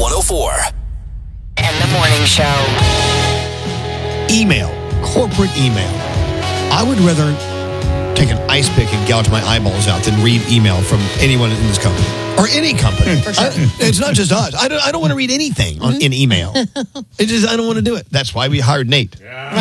104. And the morning show. Email, corporate email. I would rather take an ice pick and gouge my eyeballs out than read email from anyone in this company or any company. It's not just us. I don't want to read anything in email. I don't want to do it. That's why we hired Nate.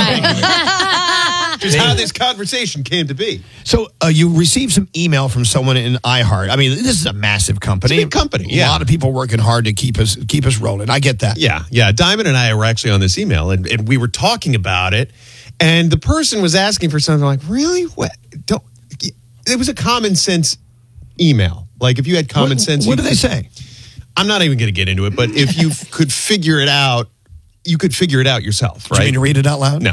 Just how this conversation came to be. So you received some email from someone in iHeart. I mean, this is a massive company. It's a big company, yeah. A lot of people working hard to keep us rolling. I get that. Yeah. Diamond and I were actually on this email, and we were talking about it, and the person was asking for something like, really? What? It was a common sense email. Like, if you had common sense. What do they say? I'm not even going to get into it, but if you could figure it out, you could figure it out yourself, right? Do you mean to read it out loud? No.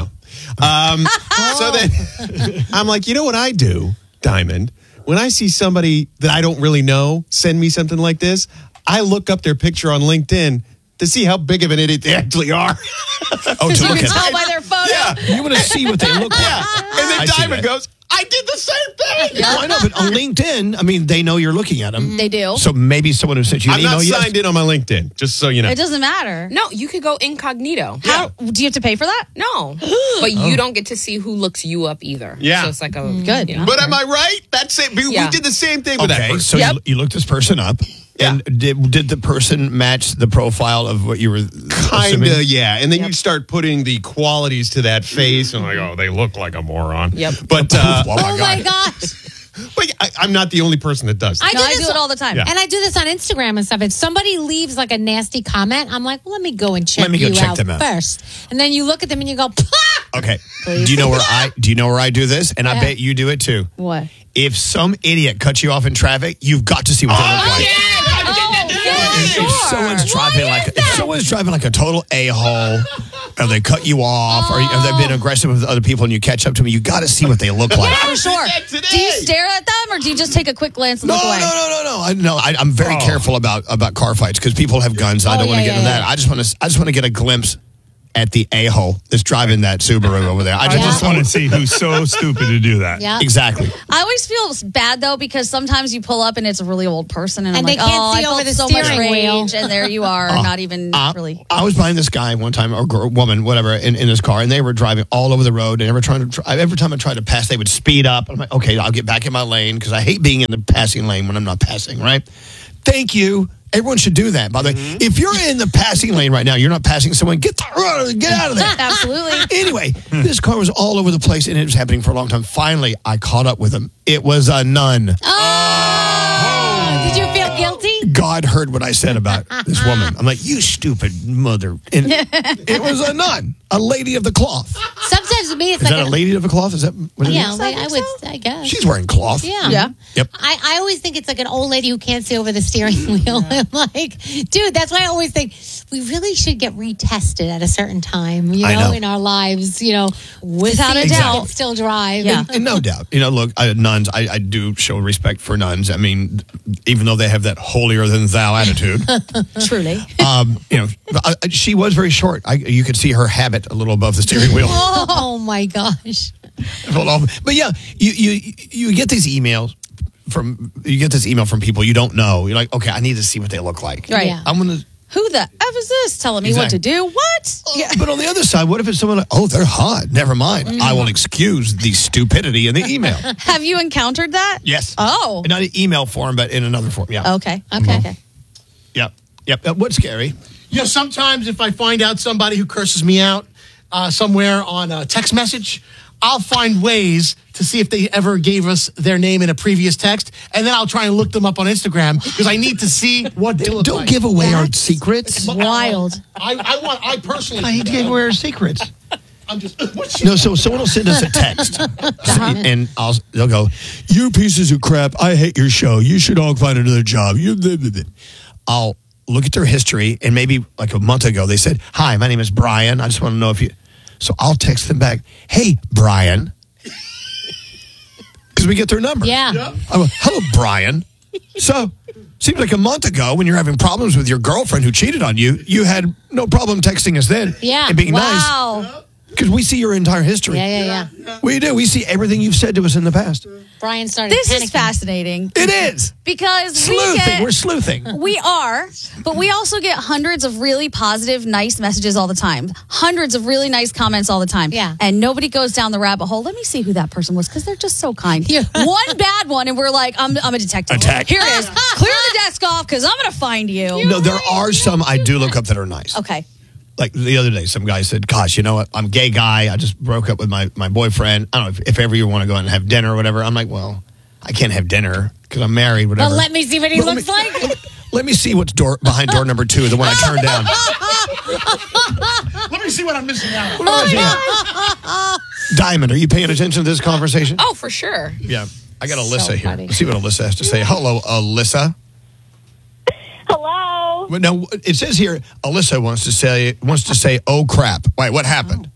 So then I'm like, you know what I do, Diamond? When I see somebody that I don't really know send me something like this, I look up their picture on LinkedIn to see how big of an idiot they actually are. Oh, to look at tell by their photo. Yeah. You want to see what they look like. Yeah. And then I see Diamond that. goes, I did the same thing. Yeah, I know, but on LinkedIn, I mean, they know you're looking at them. They do. So maybe someone who sent you an I'm email. not signed in on my LinkedIn, just so you know. It doesn't matter. No, you could go incognito. How do you have to pay for that? No, but you don't get to see who looks you up either. Yeah. So it's like a Good. you know. But am I right? That's it. We Yeah. did the same thing with that Okay, person. so you looked this person up. Yeah. And did the person match the profile of what you were Kind assuming? of, yeah. And then you start putting the qualities to that face, and like, oh, they look like a moron. Yep. But Oh, my God. gosh. but I'm not the only person that does that. No, I do it all the time. Yeah. And I do this on Instagram and stuff. If somebody leaves like a nasty comment, I'm like, well, let me go and check check out them out. first. And then you look at them and you go, Pah! Okay. Do you know where I do this? And I bet you do it too. What? If some idiot cuts you off in traffic, you've got to see what they look like. If someone's driving like a total a-hole, or they cut you off, or have they been aggressive with other people and you catch up to them, you got to see what they look like. For sure. Do you stare at them or do you just take a quick glance and No. look away? I'm very careful about car fights because people have guns. And I don't want to get into that. I just want to get a glimpse at the a-hole that's driving that Subaru over there. I just want to see who's so stupid to do that. Yeah. Exactly. I always feel bad though because sometimes you pull up and it's a really old person and I'm they like, can't see I over felt the so much steering wheel. rage, and there you are, not even really. I was behind this guy one time, or woman, whatever, in his car, and they were driving all over the road. And every time I tried to pass, they would speed up. I'm like, okay, I'll get back in my lane because I hate being in the passing lane when I'm not passing. Right? Thank you. Everyone should do that. By the way, if you're in the passing lane right now, you're not passing someone. Get out of there. Absolutely. Anyway, this car was all over the place, and it was happening for a long time. Finally, I caught up with him. It was a nun. oh, did you feel guilty? God heard what I said about this woman. I'm like, you stupid mother. And it was a nun, a lady of the cloth. Sometimes with me, it's Is like that a lady of the cloth? Is that what it yeah, is? I guess. She's wearing cloth. Yeah. Yeah. Yep. I always think it's like an old lady who can't see over the steering wheel. I'm like, dude, that's why I always think we really should get retested at a certain time, I know. in our lives, Without a to see if we doubt. can still drive. Yeah. And no doubt. Look, nuns, I do show respect for nuns. I mean, even though they have that holier than thou attitude. Truly. She was very short. You could see her habit a little above the steering wheel. Oh my gosh. But yeah, you get these emails from people you don't know. You're like, okay, I need to see what they look like. Right. Yeah. I'm gonna. Who the F is this telling me what to do? What? Yeah. But on the other side, what if it's someone like, oh, they're hot. Never mind. I will excuse the stupidity in the email. Have you encountered that? Yes. Oh. Not in email form, but in another form. Yeah. Okay. Yep. What's scary? Sometimes if I find out somebody who curses me out somewhere on a text message, I'll find ways to see if they ever gave us their name in a previous text, and then I'll try and look them up on Instagram because I need to see what they look Don't like. give away our secrets. Wild. I personally. I gave away our secrets. I'm just. No, so someone will send us a text, and they'll go, "You pieces of crap! I hate your show. You should all find another job." I'll look at their history, and maybe like a month ago they said, "Hi, my name is Brian. I just want to know if you." So I'll text them back, "Hey, Brian," because we get their number. Yeah. I go, "Hello, Brian." So. Seems like a month ago when you're having problems with your girlfriend who cheated on you, you had no problem texting us then Yeah. and being nice. Wow. Because we see your entire history. Yeah. We do. We see everything you've said to us in the past. Brian started This is panicking. fascinating It is. because Sleuthing. We're sleuthing. we are, but we also get hundreds of really positive, nice messages all the time. Hundreds of really nice comments all the time. Yeah. And nobody goes down the rabbit hole. Let me see who that person was because they're just so kind. Yeah. One bad one, and we're like, I'm a detective. Attack. Here it is. Clear the desk off because I'm going to find you. No, there are some I do look up that are nice. Okay. Like the other day, some guy said, gosh, you know what? I'm a gay guy. I just broke up with my boyfriend. I don't know if ever you want to go out and have dinner or whatever. I'm like, well, I can't have dinner because I'm married, whatever. But let me see what he But looks like. Let me see what's behind door number 2, the one I turned down. Let me see what I'm missing out on. Diamond, are you paying attention to this conversation? Oh, for sure. Yeah. I got Alyssa here. funny. Let's see what Alyssa has to say. Hello, Alyssa. Hello. Well, no, it says here, Alyssa wants to say, oh crap. Wait, what happened?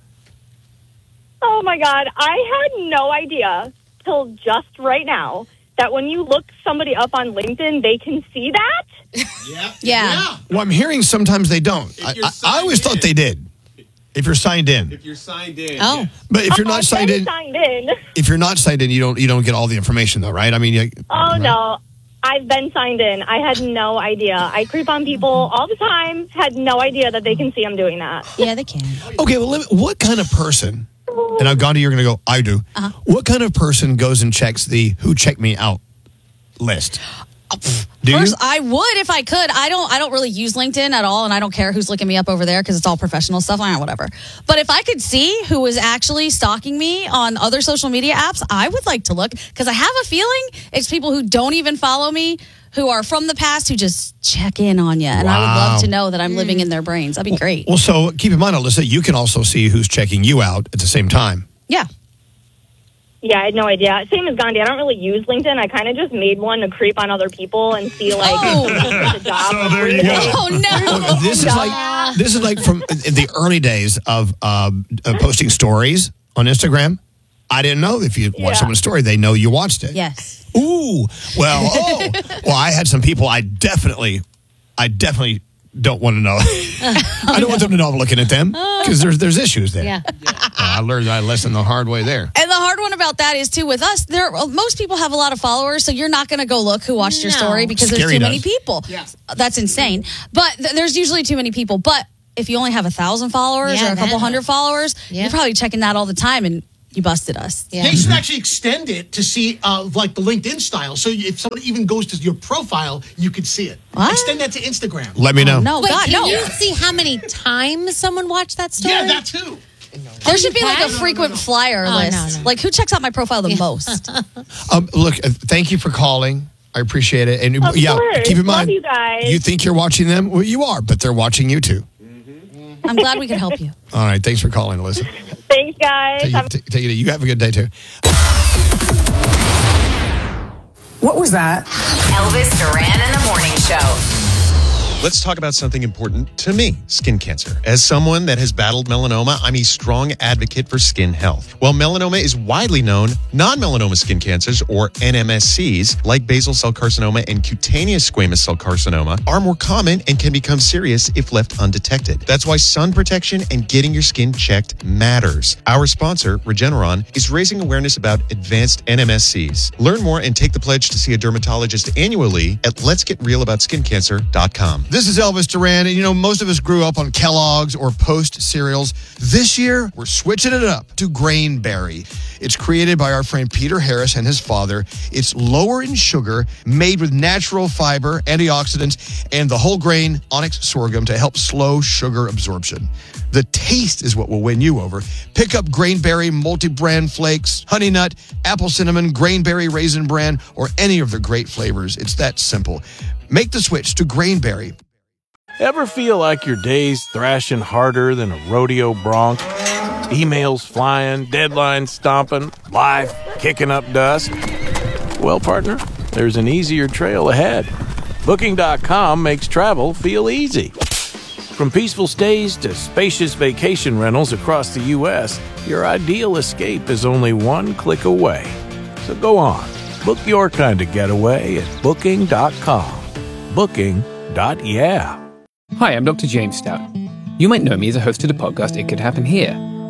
Oh my God. I had no idea till just right now that when you look somebody up on LinkedIn, they can see that. Yeah. Well, I'm hearing sometimes they don't. you're I always signed thought in. they did. If you're signed in. If you're signed in. Oh. But if you're not I've signed been in, signed in. if you're not signed in, you don't get all the information though, right? I mean, Oh, no. I've been signed in. I had no idea. I creep on people all the time. Had no idea that they can see I'm doing that. Yeah, they can. Okay, well, what kind of person, and I've gone to, you're going to go, I do. What kind of person goes and checks the who checked me out list? Do you? First, I would if I could. I don't really use LinkedIn at all, and I don't care who's looking me up over there because it's all professional stuff. Whatever. But if I could see who was actually stalking me on other social media apps, I would like to look because I have a feeling it's people who don't even follow me, who are from the past, who just check in on you, and I would Wow. love to know that I'm living in their brains. That'd be great. Well, so keep in mind, Alyssa, you can also see who's checking you out at the same time. Yeah. Yeah, I had no idea. Same as Gandhi. I don't really use LinkedIn. I kind of just made one to creep on other people and see, like, Oh. the job. So there you go. Oh no. Well, this is like from the early days of posting stories on Instagram. I didn't know if you watched someone's story, they know you watched it. Yes. Ooh, well, I had some people I definitely don't want to know. I don't want them to know I'm looking at them because there's issues there. Yeah. I learned that lesson the hard way there. And the hard one about that is too with us. Most people have a lot of followers, so you're not going to go look who watched your No. story because there's Scary too many does. people. That's insane. But there's usually too many people. But if you only have 1,000 followers Yeah, or a couple that- hundred followers, Yeah. you're probably checking that all the time, and you busted us. Yeah. They should actually extend it to see like the LinkedIn style. So if somebody even goes to your profile, you could see it. What? Extend that to Instagram. Let me know. No, Wait, God, can no. you see how many times someone watched that story? Yeah, that too. There should be like a frequent flyer Oh, list. no. Like who checks out my profile the most? Look, thank you for calling. I appreciate it. And Of course. keep in Love mind, you guys. you think you're watching them. Well, you are, but they're watching you too. I'm glad we could help you. All right. Thanks for calling, Alyssa. Thanks, guys. Take it. You have a good day too. What was that? Elvis Duran in the Morning Show. Let's talk about something important to me, skin cancer. As someone that has battled melanoma, I'm a strong advocate for skin health. While melanoma is widely known, non-melanoma skin cancers, or NMSCs, like basal cell carcinoma and cutaneous squamous cell carcinoma, are more common and can become serious if left undetected. That's why sun protection and getting your skin checked matters. Our sponsor, Regeneron, is raising awareness about advanced NMSCs. Learn more and take the pledge to see a dermatologist annually at letsgetrealaboutSkinCancer.com. This is Elvis Duran, and most of us grew up on Kellogg's or Post cereals. This year, we're switching it up to Grainberry. It's created by our friend Peter Harris and his father. It's lower in sugar, made with natural fiber, antioxidants, and the whole grain onyx sorghum to help slow sugar absorption. The taste is what will win you over. Pick up Grainberry multi-brand flakes, honey nut, apple cinnamon, Grainberry raisin bran, or any of their great flavors. It's that simple. Make the switch to Grainberry. Ever feel like your day's thrashing harder than a rodeo bronc? Emails flying, deadlines stomping, life kicking up dust? Well, partner, there's an easier trail ahead. Booking.com makes travel feel easy. From peaceful stays to spacious vacation rentals across the U.S., your ideal escape is only one click away. So go on, book your kind of getaway at Booking.com. Booking.yeah. Hi, I'm Dr. James Stout. You might know me as a host of the podcast It Could Happen Here.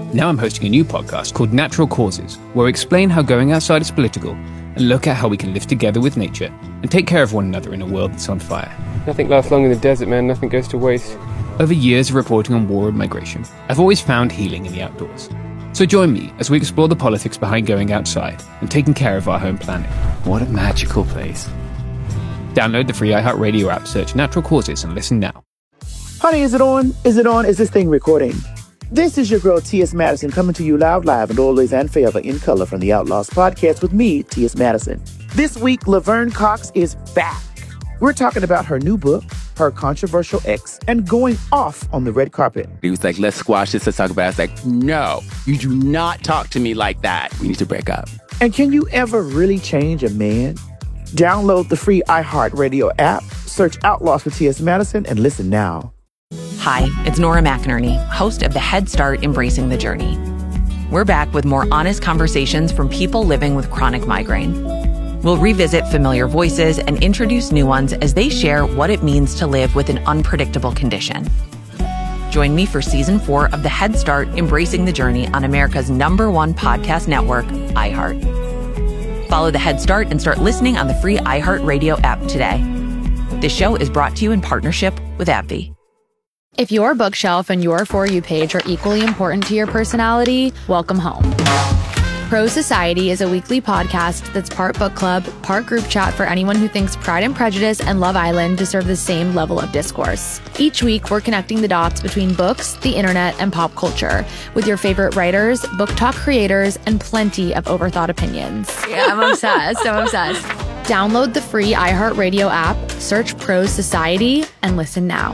Now I'm hosting a new podcast called Natural Causes, where we explain how going outside is political and look at how we can live together with nature and take care of one another in a world that's on fire. Nothing lasts long in the desert, man. Nothing goes to waste. Over years of reporting on war and migration, I've always found healing in the outdoors. So join me as we explore the politics behind going outside and taking care of our home planet. What a magical place. Download the free iHeartRadio app, search Natural Causes, and listen now. Honey, is it on? Is it on? Is this thing recording? This is your girl, T.S. Madison, coming to you loud, live, and always and forever in color from the Outlaws podcast with me, T.S. Madison. This week, Laverne Cox is back. We're talking about her new book, her controversial ex, and going off on the red carpet. He was like, let's squash this, let's talk about it. I was like, no, you do not talk to me like that. We need to break up. And can you ever really change a man? Download the free iHeartRadio app, search Outlaws for T.S. Madison, and listen now. Hi, it's Nora McInerney, host of the Head Start Embracing the Journey. We're back with more honest conversations from people living with chronic migraine. We'll revisit familiar voices and introduce new ones as they share what it means to live with an unpredictable condition. Join me for Season 4 of the Head Start Embracing the Journey on America's #1 podcast network, iHeart. Follow the Head Start and start listening on the free iHeartRadio app today. This show is brought to you in partnership with AbbVie. If your bookshelf and your For You page are equally important to your personality, welcome home. Prose Society is a weekly podcast that's part book club, part group chat for anyone who thinks Pride and Prejudice and Love Island deserve the same level of discourse. Each week, we're connecting the dots between books, the internet, and pop culture with your favorite writers, book talk creators, and plenty of overthought opinions. Yeah, I'm obsessed. Download the free iHeartRadio app, search Prose Society, and listen now.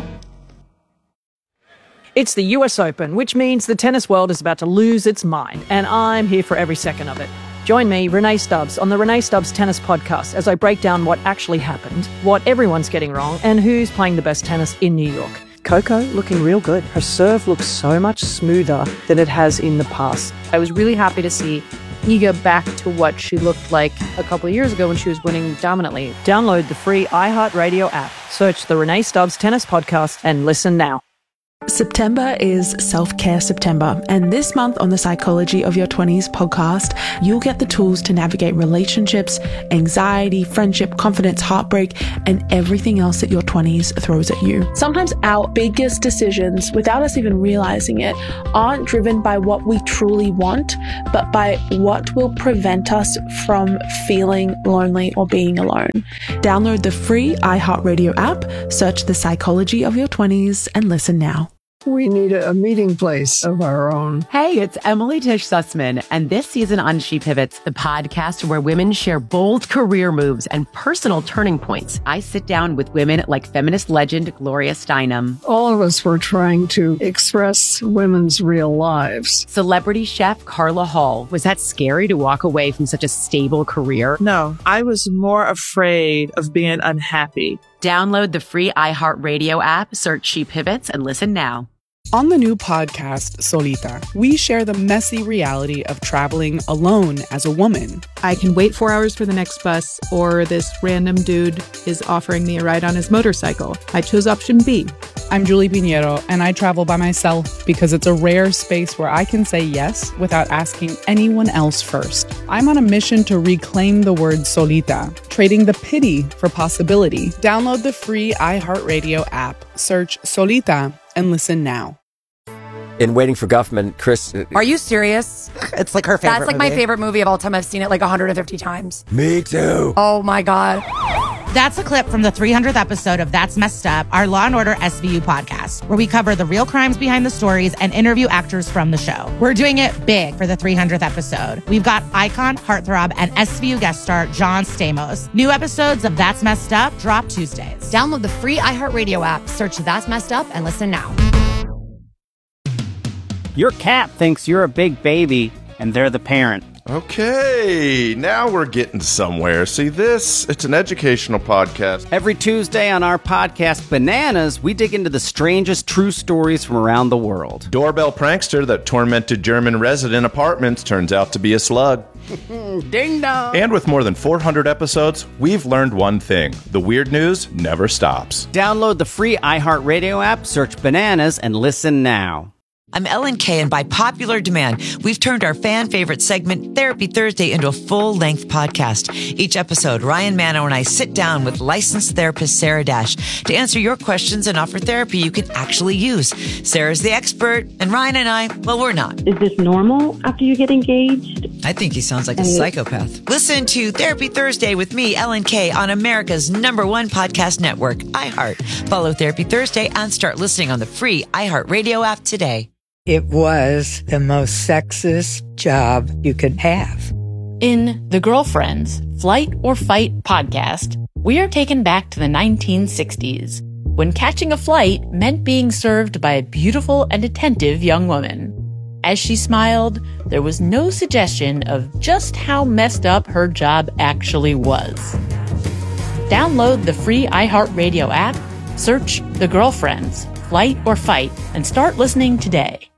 It's the US Open, which means the tennis world is about to lose its mind, and I'm here for every second of it. Join me, Renee Stubbs, on the Renee Stubbs Tennis Podcast as I break down what actually happened, what everyone's getting wrong, and who's playing the best tennis in New York. Coco looking real good. Her serve looks so much smoother than it has in the past. I was really happy to see Iga back to what she looked like a couple of years ago when she was winning dominantly. Download the free iHeartRadio app, search the Renee Stubbs Tennis Podcast, and listen now. September is Self-Care September, and this month on the Psychology of Your 20s podcast, you'll get the tools to navigate relationships, anxiety, friendship, confidence, heartbreak, and everything else that your 20s throws at you. Sometimes our biggest decisions, without us even realizing it, aren't driven by what we truly want, but by what will prevent us from feeling lonely or being alone. Download the free iHeartRadio app, search the Psychology of Your 20s, and listen now. We need a meeting place of our own. Hey, it's Emily Tish Sussman, and this season on She Pivots, the podcast where women share bold career moves and personal turning points. I sit down with women like feminist legend Gloria Steinem. All of us were trying to express women's real lives. Celebrity chef Carla Hall. Was that scary to walk away from such a stable career? No, I was more afraid of being unhappy. Download the free iHeartRadio app, search She Pivots, and listen now. On the new podcast, Solita, we share the messy reality of traveling alone as a woman. I can wait 4 hours for the next bus, or this random dude is offering me a ride on his motorcycle. I chose option B. I'm Julie Pinheiro, and I travel by myself because it's a rare space where I can say yes without asking anyone else first. I'm on a mission to reclaim the word solita, trading the pity for possibility. Download the free iHeartRadio app, search Solita, and listen now. In Waiting for Guffman, Chris... Are you serious? It's like her favorite That's like movie. my favorite movie of all time. I've seen it like 150 times. Me too. Oh my God. That's a clip from the 300th episode of That's Messed Up, our Law & Order SVU podcast, where we cover the real crimes behind the stories and interview actors from the show. We're doing it big for the 300th episode. We've got icon, heartthrob, and SVU guest star John Stamos. New episodes of That's Messed Up drop Tuesdays. Download the free iHeartRadio app, search That's Messed Up, and listen now. Your cat thinks you're a big baby, and they're the parent. Okay, now we're getting somewhere. See this? It's an educational podcast. Every Tuesday on our podcast, Bananas, we dig into the strangest true stories from around the world. Doorbell prankster that tormented German resident apartments turns out to be a slug. Ding dong! And with more than 400 episodes, we've learned one thing. The weird news never stops. Download the free iHeartRadio app, search Bananas, and listen now. I'm Ellen Kay, and by popular demand, we've turned our fan favorite segment, Therapy Thursday, into a full-length podcast. Each episode, Ryan Mano and I sit down with licensed therapist Sarah Dash to answer your questions and offer therapy you can actually use. Sarah's the expert, and Ryan and I, well, we're not. Is this normal after you get engaged? I think he sounds like a psychopath. Listen to Therapy Thursday with me, Ellen Kay, on America's #1 podcast network, iHeart. Follow Therapy Thursday and start listening on the free iHeart Radio app today. It was the most sexist job you could have. In The Girlfriends, Flight or Fight podcast, we are taken back to the 1960s, when catching a flight meant being served by a beautiful and attentive young woman. As she smiled, there was no suggestion of just how messed up her job actually was. Download the free iHeartRadio app, search The Girlfriends, Flight or Fight, and start listening today.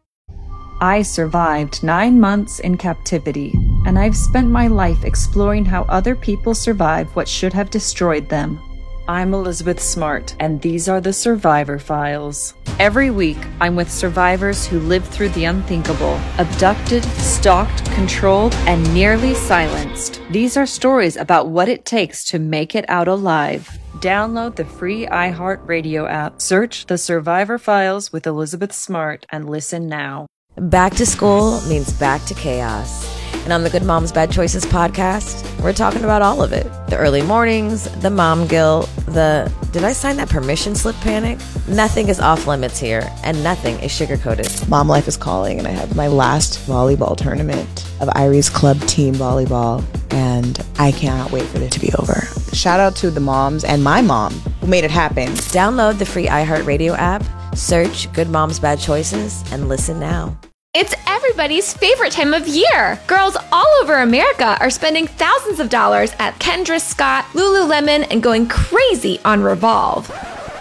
I survived 9 months in captivity, and I've spent my life exploring how other people survive what should have destroyed them. I'm Elizabeth Smart, and these are the Survivor Files. Every week, I'm with survivors who lived through the unthinkable, abducted, stalked, controlled, and nearly silenced. These are stories about what it takes to make it out alive. Download the free iHeartRadio app, search The Survivor Files with Elizabeth Smart, and listen now. Back to school means back to chaos. And on the Good Moms Bad Choices podcast, we're talking about all of it. The early mornings, the mom guilt, the did I sign that permission slip panic? Nothing is off limits here, and nothing is sugar-coated. Mom life is calling, and I have my last volleyball tournament of Irie's Club Team Volleyball, and I cannot wait for it to be over. Shout out to the moms and my mom who made it happen. Download the free iHeartRadio app, search Good Moms Bad Choices, and listen now. It's everybody's favorite time of year. Girls all over America are spending thousands of dollars at Kendra Scott, Lululemon, and going crazy on Revolve.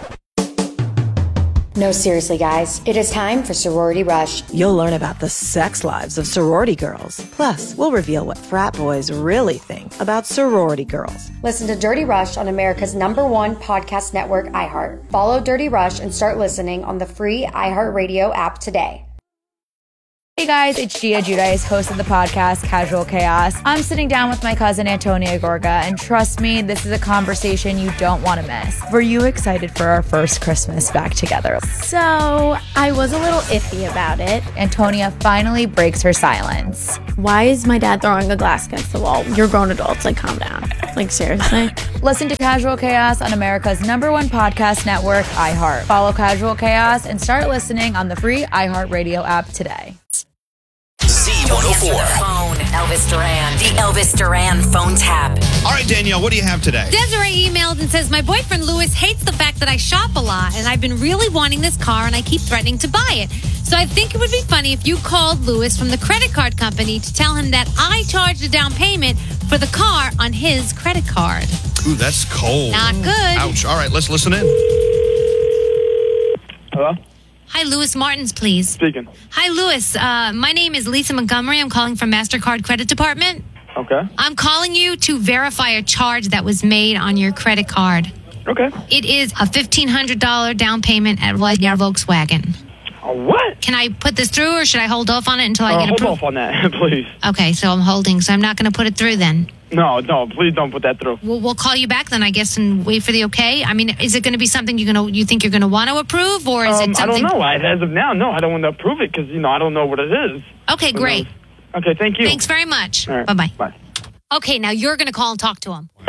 No, seriously, guys. It is time for Sorority Rush. You'll learn about the sex lives of sorority girls. Plus, we'll reveal what frat boys really think about sorority girls. Listen to Dirty Rush on America's #1 podcast network, iHeart. Follow Dirty Rush and start listening on the free iHeartRadio app today. Hey guys, it's Gia Giudice, host of the podcast Casual Chaos. I'm sitting down with my cousin Antonia Gorga, and trust me, this is a conversation you don't want to miss. Were you excited for our first Christmas back together? So, I was a little iffy about it. Antonia finally breaks her silence. Why is my dad throwing a glass against the wall? You're grown adults, like calm down. Like seriously? Listen to Casual Chaos on America's #1 podcast network, iHeart. Follow Casual Chaos and start listening on the free iHeartRadio app today. Z104. Phone, Elvis Duran. The Elvis Duran phone tap. All right, Danielle, what do you have today? Desiree emailed and says, my boyfriend Louis hates the fact that I shop a lot, and I've been really wanting this car, and I keep threatening to buy it. So I think it would be funny if you called Louis from the credit card company to tell him that I charged a down payment for the car on his credit card. Ooh, that's cold. Not good. Ouch. All right, let's listen in. Hello? Hi, Louis Martins, please. Speaking. Hi, Louis. My name is Lisa Montgomery. I'm calling from MasterCard Credit Department. Okay. I'm calling you to verify a charge that was made on your credit card. Okay. It is a $1,500 down payment at Volkswagen. What? Can I put this through, or should I hold off on it until I get hold approved? off on that, please. Okay, so I'm holding, so I'm not going to put it through then. No, please don't put that through. We'll call you back then, I guess, and wait for the okay. I mean, is it going to be something you think you're going to want to approve, or is it something? I don't know. As of now, no, I don't want to approve it because I don't know what it is. Okay, great. Okay, thank you. Thanks very much. All right, bye-bye. Bye. Okay, now you're going to call and talk to him.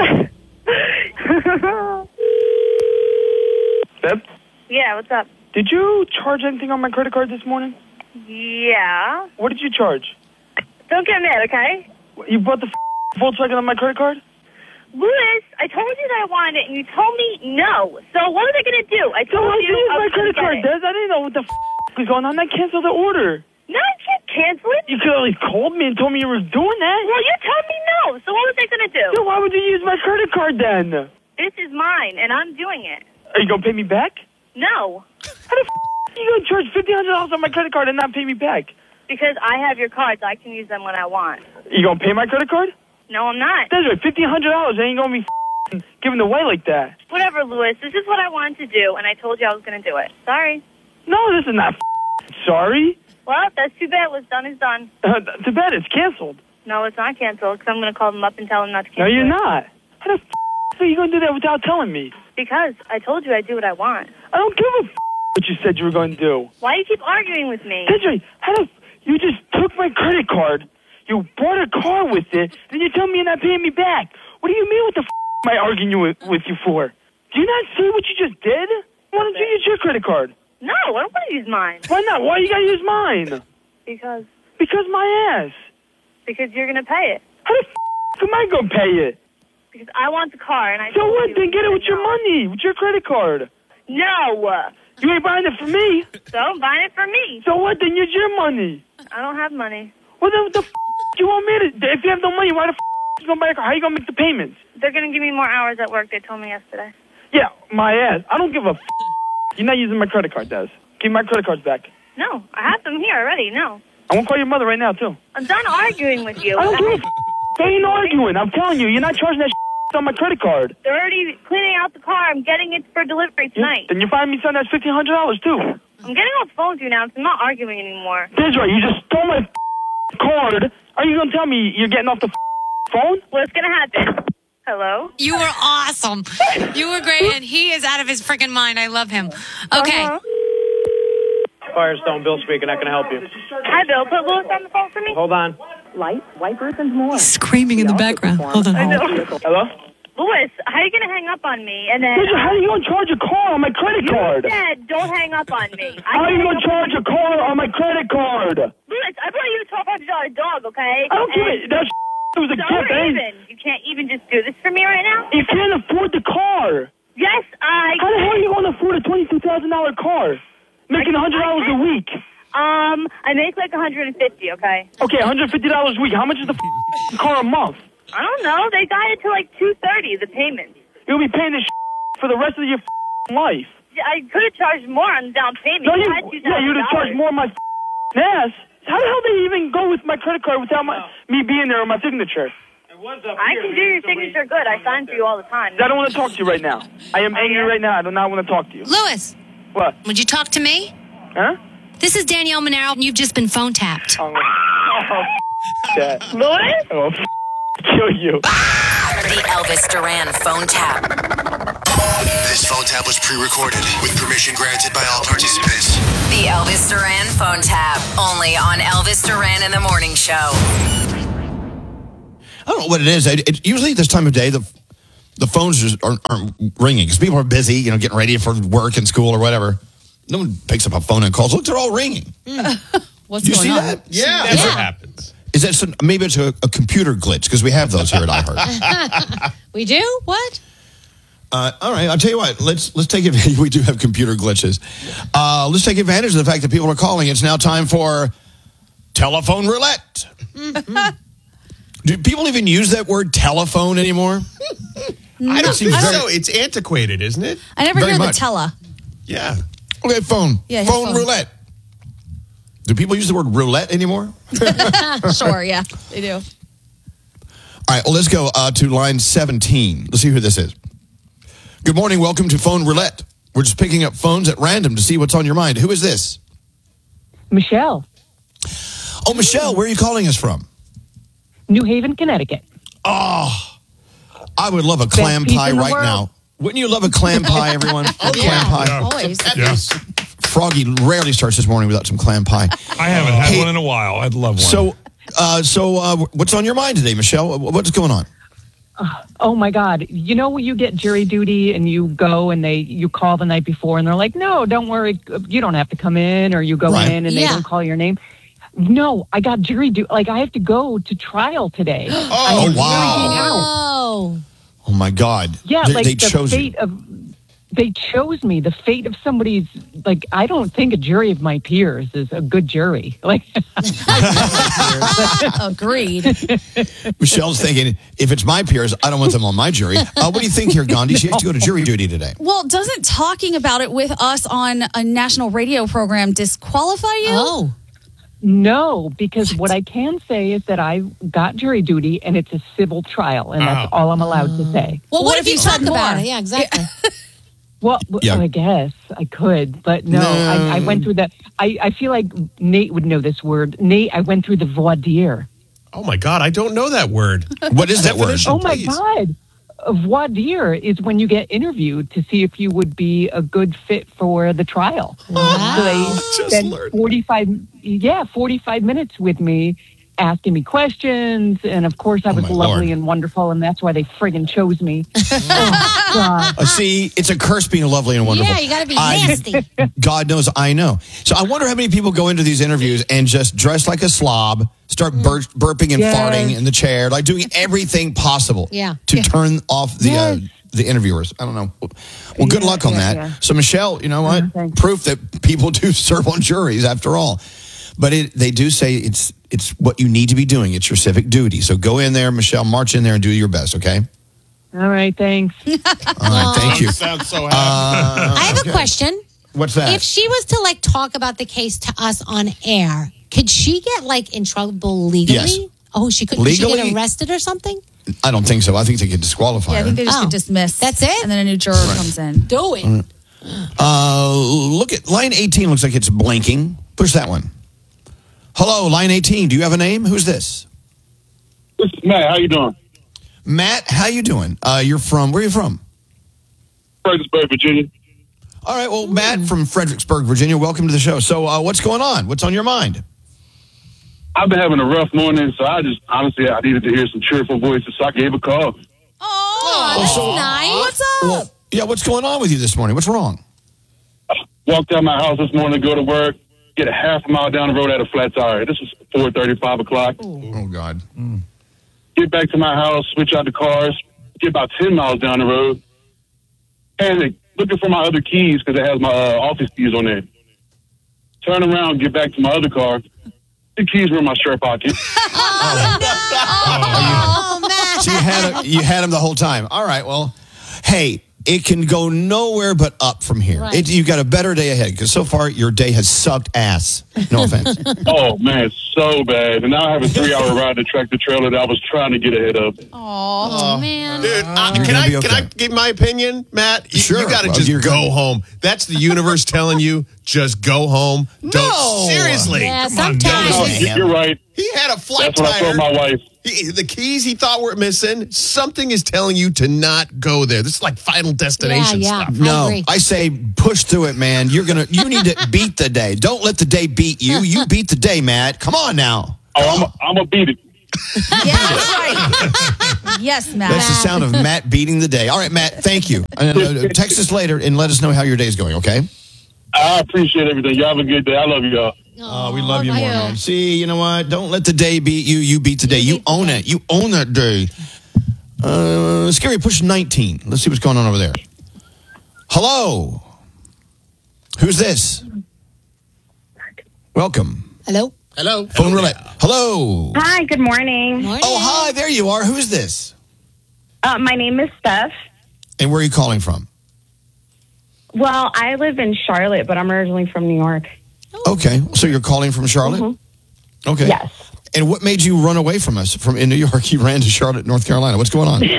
Beb? Yeah, what's up? Did you charge anything on my credit card this morning? Yeah. What did you charge? Don't get mad, okay? You bought the Volkswagen on my credit card? Louis, I told you that I wanted it, and you told me no. So what was I going to do? I told you I my was credit gonna card, get it. Des. I didn't know what the was going on. I canceled the order. No, you can't cancel it. You could have at least called me and told me you were doing that. Well, you told me no. So what was I going to do? So why would you use my credit card then? This is mine, and I'm doing it. Are you going to pay me back? No. How the are you going to charge $1,500 on my credit card and not pay me back? Because I have your cards. I can use them when I want. You going to pay my credit card? No, I'm not. That's right. $1,500 ain't going to be giving away like that. Whatever, Louis. This is what I wanted to do, and I told you I was going to do it. Sorry. No, this is not sorry. Well, that's too bad. What's done is done. Too bad it's canceled. No, it's not canceled, because I'm going to call them up and tell them not to cancel No, you're it. not. How the are you going to do that without telling me? Because I told you I do what I want. I don't give a what you said you were going to do. Why do you keep arguing with me? Desiree, you just took my credit card, you bought a car with it, then you tell me you're not paying me back. What do you mean what the am I arguing with you for? Do you not see what you just did? Why don't you use your credit card? No, I don't want to use mine. Why not? Why you got to use mine? Because my ass. Because you're going to pay it. How the am I going to pay it? Because I want the car, and I So what? Then get it with your money, with your credit card. No. You ain't buying it for me. So I'm buying it for me. So what? Then use your money. I don't have money. Well, then what the you want me to? If you have no money, why the you going to buy a car? How you going to make the payments? They're going to give me more hours at work, they told me yesterday. Yeah, my ass. I don't give a You're not using my credit card, Des. Give my credit cards back. No, I have them here already, no. I won't call your mother right now, too. I'm done arguing with you. I don't give a They ain't arguing. I'm telling you, you're not charging that on my credit card. They're already cleaning out the car. I'm getting it for delivery tonight. Then you're finding me something that's $1,500, too. I'm getting off the phone with you now, so I'm not arguing anymore. Desiree, you just stole my card. Are you going to tell me you're getting off the phone? What's going to happen? Hello? You were awesome. You were great, and he is out of his freaking mind. I love him. Okay. Firestone, Bill speaking. How can I help you? Hi, Bill. Put Louis on the phone for me. Hold on. Lights, wipers, and more. Screaming in the background. Hold on. I know. Hello? Louis, how are you going to hang up on me? And then How are you going to charge a car on my credit card? You said don't hang up on me. How are you going to charge a car on my credit card? Louis, I brought you a $1,200 dog, okay? I don't give it. That it was a So gift. we're even. You can't even just do this for me right now? You can't afford the car. Yes, I... How the hell are you going to afford a $22,000 car? Making $100 a week. I make like $150, okay? Okay, $150 a week. How much is the car a month? I don't know. They got it to like $230, the payment. You'll be paying this for the rest of your life. I could have charged more on the down payment. No, You had $2,000. you'd have charged more on my ass. How the hell do they even go with my credit card without me being there on my signature? I can do your signature good. I sign for you all the time. I don't want to talk to you right now. I am angry right now. I do not want to talk to you. Louis. What? Would you talk to me? Huh? This is Danielle Monaro, and you've just been phone tapped. Louis? Oh, kill you. The Elvis Duran phone tap. This phone tap was pre-recorded with permission granted by all participants. The Elvis Duran phone tap. Only on Elvis Duran in the Morning Show. I don't know what it is. Usually this time of day, the phones just aren't ringing because people are busy, getting ready for work and school or whatever. No one picks up a phone and calls. Look, they're all ringing. What's Do you going see on? that? Yeah. That's What happens? Is that maybe it's a computer glitch because we have those here at iHeart. We do? What? All right, I'll tell you what. Let's take advantage. We do have computer glitches. Let's take advantage of the fact that people are calling. It's now time for telephone roulette. Do people even use that word telephone anymore? I don't think very- so. It's antiquated, isn't it? I never Very hear much. the tella. Yeah. Okay, phone. Yeah, phone roulette. Do people use the word roulette anymore? Sure, yeah, they do. All right, well, let's go to line 17. Let's see who this is. Good morning. Welcome to Phone Roulette. We're just picking up phones at random to see what's on your mind. Who is this? Michelle. Oh, Michelle, where are you calling us from? New Haven, Connecticut. Oh, I would love a clam piece pie in the right world. now. Wouldn't you love a clam pie, everyone? Oh, Clam pie. yeah. Always. Yes. Froggy rarely starts his morning without some clam pie. I haven't had one in a while. I'd love one. So, what's on your mind today, Michelle? What's going on? Oh my God! You know when you get jury duty and you go and you call the night before and they're like, "No, don't worry, you don't have to come in," or you go in and they don't call your name. No, I got jury duty. Like I have to go to trial today. Oh wow! Oh my God! Yeah, they like the chose fate you. of. They chose me. The fate of somebody's, like, I don't think a jury of my peers is a good jury. Like, agreed. Michelle's thinking, if it's my peers, I don't want them on my jury. What do you think here, Gandhi? She has to go to jury duty today. Well, doesn't talking about it with us on a national radio program disqualify you? Oh. No, because what I can say is that I got jury duty and it's a civil trial, and that's all I'm allowed to say. Well, what if you talk more? about it? Yeah, exactly. Well, Yeah. I guess I could, but no. I went through that. I feel like Nate would know this word. Nate, I went through the voir dire. Oh, my God. I don't know that word. What is that word? Oh, my God. A voir dire is when you get interviewed to see if you would be a good fit for the trial. Wow. So they spent 45 minutes with me, asking me questions, and of course I was my lovely Lord. and wonderful, and that's why they friggin' chose me. Oh, God. See, it's a curse being lovely and wonderful. Yeah, you got to be nasty. God knows I know. So I wonder how many people go into these interviews and just dress like a slob, start burping and Yes. farting in the chair, like doing everything possible Yeah. to turn off the interviewers. I don't know. Well, good luck on that. yeah. So, Michelle, you know what? Proof that people do serve on juries after all. But they do say it's what you need to be doing. It's your civic duty. So go in there, Michelle, march in there and do your best, okay? All right, thanks. All right, thank you. Sounds so happy. I have a question. What's that? If she was to like talk about the case to us on air, could she get like in trouble legally? Yes. Oh, she could. Could she Legally? get arrested or something? I don't think so. I think they could disqualify Yeah, I her. think they just get dismissed. That's it? And then a new juror comes in. Do it. Look at line 18. Looks like it's blinking. Push that one. Hello, line 18. Do you have a name? Who's this? This is Matt. How you doing? Matt, how you doing? Where are you from? Fredericksburg, Virginia. All right, well, Matt from Fredericksburg, Virginia, welcome to the show. So what's going on? What's on your mind? I've been having a rough morning, so I needed to hear some cheerful voices, so I gave a call. Oh, that's nice. What's up? Well, yeah, what's going on with you this morning? What's wrong? Walked out my house this morning to go to work, get a half a mile down the road at a flat tire. This was 4:30, 5 o'clock. Oh, God. Get back to my house, switch out the cars, get about 10 miles down the road, and looking for my other keys because it has my office keys on there. Turn around, get back to my other car. The keys were in my shirt pocket. Oh, man. So you had him the whole time. All right, well, hey, it can go nowhere but up from here. Right. You've got a better day ahead because so far your day has sucked ass. No offense. Oh, man, so bad. And now I have a 3-hour ride to tractor trailer that I was trying to get ahead of. Oh, man. Dude, You're can gonna be I okay. give my opinion, Matt? Sure. You got to Well, just you're go gonna- home. That's the universe telling you, just go home. No. Seriously. Yeah, Come on, sometimes. No, man. you're right. He had a flat That's what I tire. told my wife. The keys he thought were missing. Something is telling you to not go there. This is like Final Destination Yeah, stuff. I No, agree. I say push through it, man. You need to beat the day. Don't let the day beat you. You beat the day, Matt. Come on now. Oh, I'm going to beat it. Yeah, that's right. Yes, Matt. That's the sound of Matt beating the day. All right, Matt, thank you. Text us later and let us know how your day is going, okay? I appreciate everything. Y'all have a good day. I love y'all. Oh, we love you more, man. See, you know what? Don't let the day beat you. You beat the day. You own it. You own that day. Scary, push 19. Let's see what's going on over there. Hello. Who's this? Welcome. Hello? Hello. Phone roulette. Hello. Hi, good morning. Oh, hi. There you are. Who's this? My name is Steph. And where are you calling from? Well, I live in Charlotte, but I'm originally from New York. Okay. So you're calling from Charlotte? Okay. Yes. And what made you run away from us in New York? You ran to Charlotte, North Carolina. What's going on?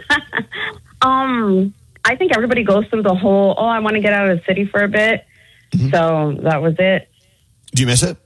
I think everybody goes through the whole, I want to get out of the city for a bit. Mm-hmm. So that was it. Do you miss it?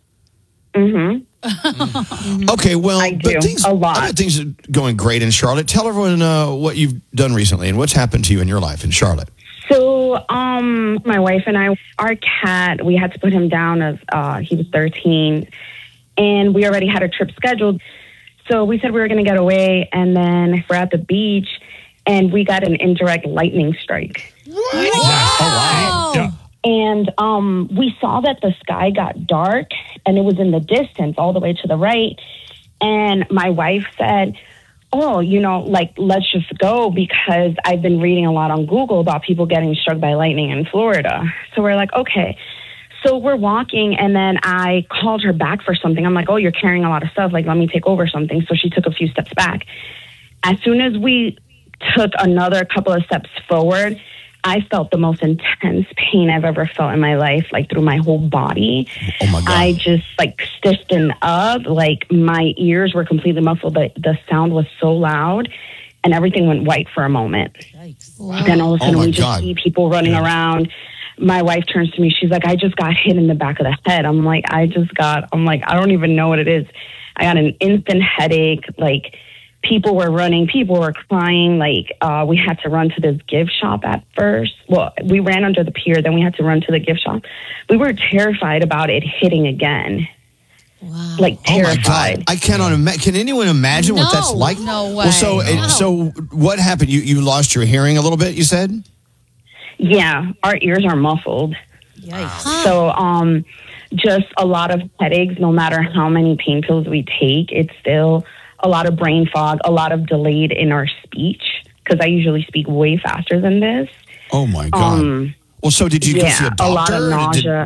Mm-hmm. Okay, well, I do, a lot. I bet things are going great in Charlotte. Tell everyone what you've done recently and what's happened to you in your life in Charlotte. So, my wife and I, our cat, we had to put him down as he was 13, and we already had a trip scheduled. So we said we were going to get away, and then we're at the beach, and we got an indirect lightning strike. Oh, wow. Yeah. And we saw that the sky got dark, and it was in the distance all the way to the right. And my wife said, let's just go, because I've been reading a lot on Google about people getting struck by lightning in Florida. So we're like, okay. So we're walking, and then I called her back for something. I'm like, oh, you're carrying a lot of stuff. Like, let me take over something. So she took a few steps back. As soon as we took another couple of steps forward, I felt the most intense pain I've ever felt in my life, like through my whole body. Oh, my God. I just stiffened up, like my ears were completely muffled. The sound was so loud, and everything went white for a moment. Yikes. Then all of a sudden we just God. see people running around. My wife turns to me. She's like, I just got hit in the back of the head. I'm like, I don't even know what it is. I got an instant headache. Like, people were running, people were crying. Like, we had to run to this gift shop at first. Well, we ran under the pier, then we had to run to the gift shop. We were terrified about it hitting again. Wow. Like, terrified. Oh my God. I cannot imagine. Can anyone imagine what that's like? No way. Well, so what happened? You lost your hearing a little bit, you said? Yeah, our ears are muffled. Yikes. So, just a lot of headaches. No matter how many pain pills we take, it's still a lot of brain fog, a lot of delayed in our speech, because I usually speak way faster than this. Oh my God. Well, so did you go see a doctor? A lot of nausea.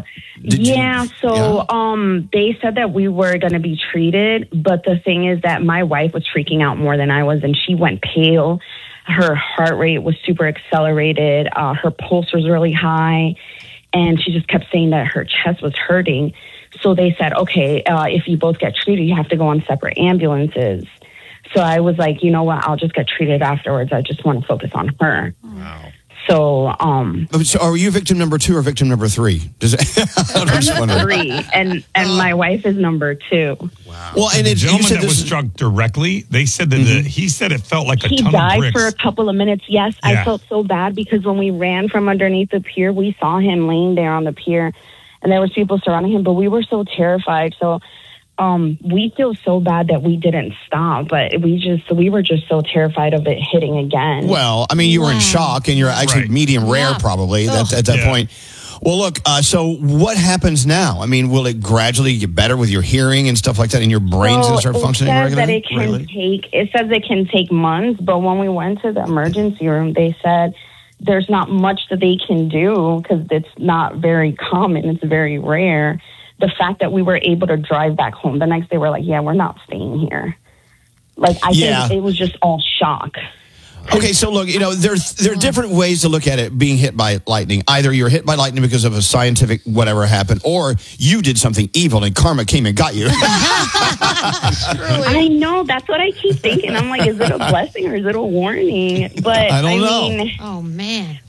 They said that we were going to be treated, but the thing is that my wife was freaking out more than I was, and she went pale. Her heart rate was super accelerated. Her pulse was really high, and she just kept saying that her chest was hurting. So they said, okay, if you both get treated, you have to go on separate ambulances. So I was like, you know what? I'll just get treated afterwards. I just want to focus on her. Wow. So, so are you victim number 2 or victim number 3? I'm number 3, and my wife is number 2. Wow. Well, and the it's gentleman that was struck directly, they said that he said it felt like a ton of bricks. He died for a couple of minutes. Yes, Yeah. I felt so bad because when we ran from underneath the pier, we saw him laying there on the pier, and there was people surrounding him, but we were so terrified. So we feel so bad that we didn't stop, but we were just so terrified of it hitting again. Well, I mean, you were in shock, and you're actually medium rare probably at that point. Well, look, so what happens now? I mean, will it gradually get better with your hearing and stuff like that, and your brain's going to start functioning regularly? It says it can take months, but when we went to the emergency room, they said there's not much that they can do because it's not very common. It's very rare. The fact that we were able to drive back home the next day, we're like, yeah, we're not staying here. Like, I think it was just all shock. Okay, so look, there are different ways to look at it being hit by lightning. Either you're hit by lightning because of a scientific whatever happened, or you did something evil and karma came and got you. I know, that's what I keep thinking. I'm like, is it a blessing or is it a warning? But I don't know. Oh man.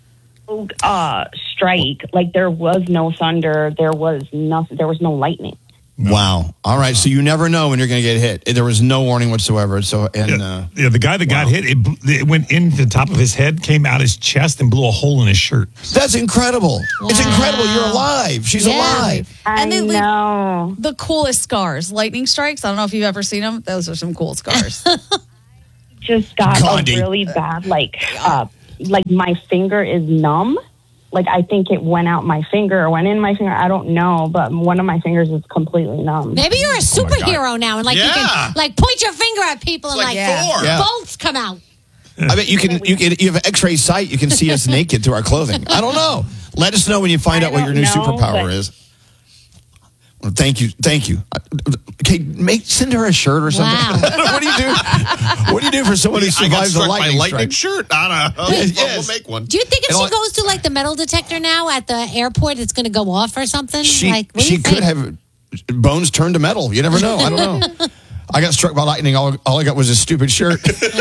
Strike, like there was no thunder, there was nothing, there was no lightning. Wow. All right. So you never know when you're going to get hit. There was no warning whatsoever. So the guy that got hit, it went in the top of his head, came out his chest, and blew a hole in his shirt. That's incredible. Wow. It's incredible. You're alive. She's alive. And they know the coolest scars, lightning strikes. I don't know if you've ever seen them. Those are some cool scars. Just got a really bad, like my finger is numb. Like, I think it went out my finger or went in my finger. I don't know, but one of my fingers is completely numb. Maybe you're a superhero now, and you can point your finger at people and bolts come out. I bet you have an X-ray sight. You can see us naked through our clothing. I don't know. Let us know when you find out what your new superpower is. Well, thank you. Okay, send her a shirt or something. Wow. What do you do? What do you do for someone who survives a lightning shirt? I don't know. We'll make one. Do you think if she goes to the metal detector now at the airport, it's going to go off or something? She could have bones turned to metal. You never know. I don't know. I got struck by lightning. All I got was a stupid shirt.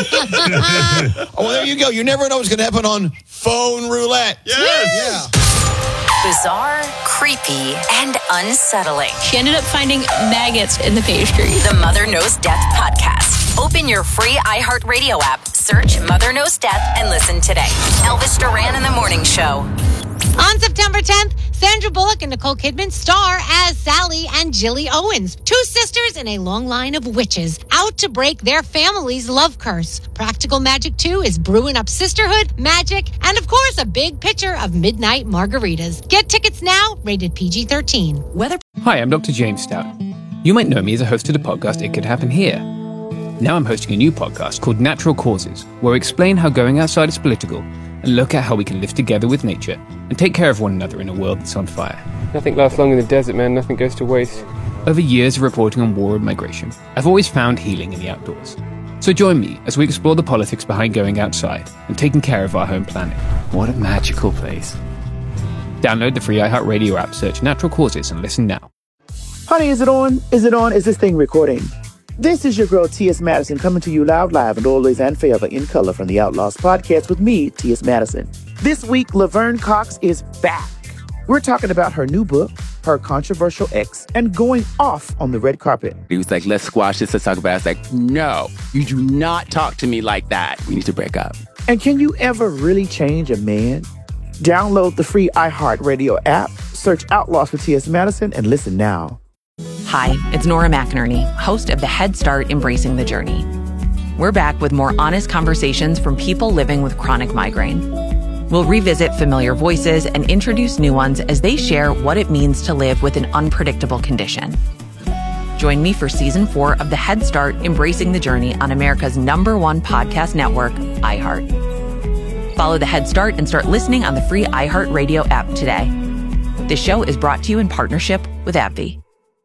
Well, there you go. You never know what's going to happen on Phone Roulette. Yes. Yeah. Bizarre, creepy, and unsettling. She ended up finding maggots in the pastry. The Mother Knows Death podcast. Open your free iHeartRadio app, search Mother Knows Death, and listen today. Elvis Duran in the Morning Show. On September 10th, Sandra Bullock and Nicole Kidman star as Sally and Jilly Owens, two sisters in a long line of witches out to break their family's love curse. Practical Magic 2 is brewing up sisterhood, magic, and of course, a big pitcher of midnight margaritas. Get tickets now, rated PG-13. Hi, I'm Dr. James Stout. You might know me as a host of the podcast It Could Happen Here. Now I'm hosting a new podcast called Natural Causes, where we explain how going outside is political and look at how we can live together with nature and take care of one another in a world that's on fire. Nothing lasts long in the desert, man. Nothing goes to waste. Over years of reporting on war and migration, I've always found healing in the outdoors. So join me as we explore the politics behind going outside and taking care of our home planet. What a magical place. Download the free iHeartRadio app, search Natural Causes, and listen now. Honey, is it on? Is it on? Is this thing recording? This is your girl, T.S. Madison, coming to you live and always and forever in color from the Outlaws podcast with me, T.S. Madison. This week, Laverne Cox is back. We're talking about her new book, her controversial ex, and going off on the red carpet. He was like, let's squash this, let's talk about it. I was like, no, you do not talk to me like that. We need to break up. And can you ever really change a man? Download the free iHeartRadio app, search Outlaws for T.S. Madison, and listen now. Hi, it's Nora McInerney, host of the Head Start Embracing the Journey. We're back with more honest conversations from people living with chronic migraine. We'll revisit familiar voices and introduce new ones as they share what it means to live with an unpredictable condition. Join me for Season 4 of the Head Start Embracing the Journey on America's #1 podcast network, iHeart. Follow the Head Start and start listening on the free iHeartRadio app today. This show is brought to you in partnership with AbbVie.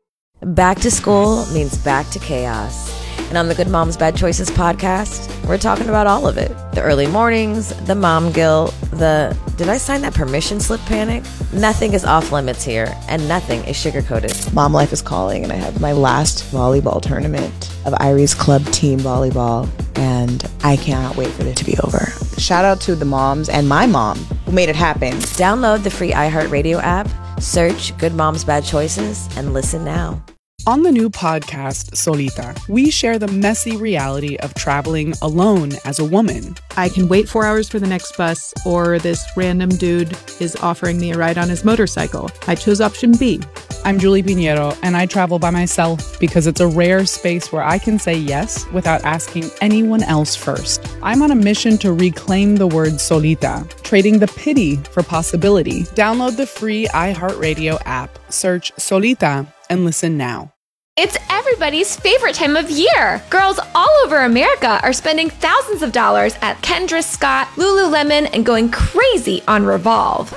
Back to school means back to chaos. And on the Good Moms Bad Choices podcast, we're talking about all of it. The early mornings, the mom guilt, the did I sign that permission slip panic? Nothing is off limits here, and nothing is sugar-coated. Mom life is calling, and I have my last volleyball tournament of Irie's club team volleyball, and I cannot wait for it to be over. Shout out to the moms and my mom who made it happen. Download the free iHeartRadio app, search Good Moms Bad Choices, and listen now. On the new podcast, Solita, we share the messy reality of traveling alone as a woman. I can wait 4 hours for the next bus, or this random dude is offering me a ride on his motorcycle. I chose option B. I'm Julie Pinheiro, and I travel by myself because it's a rare space where I can say yes without asking anyone else first. I'm on a mission to reclaim the word solita, trading the pity for possibility. Download the free iHeartRadio app, search Solita, and listen now. It's everybody's favorite time of year. Girls all over America are spending thousands of dollars at Kendra Scott, Lululemon, and going crazy on Revolve.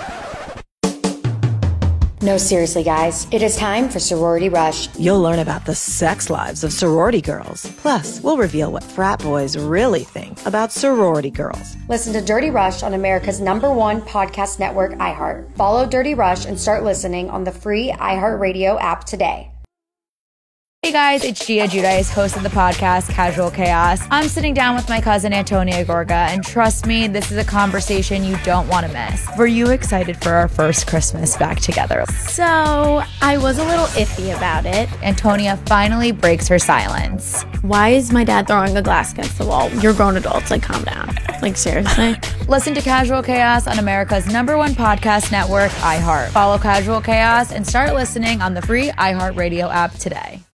No, seriously, guys. It is time for Sorority Rush. You'll learn about the sex lives of sorority girls. Plus, we'll reveal what frat boys really think about sorority girls. Listen to Dirty Rush on America's #1 podcast network, iHeart. Follow Dirty Rush and start listening on the free iHeartRadio app today. Hey guys, it's Gia Giudice, host of the podcast Casual Chaos. I'm sitting down with my cousin Antonia Gorga, and trust me, this is a conversation you don't want to miss. Were you excited for our first Christmas back together? So, I was a little iffy about it. Antonia finally breaks her silence. Why is my dad throwing a glass against the wall? You're grown adults, like calm down. Like seriously? Listen to Casual Chaos on America's #1 podcast network, iHeart. Follow Casual Chaos and start listening on the free iHeartRadio app today.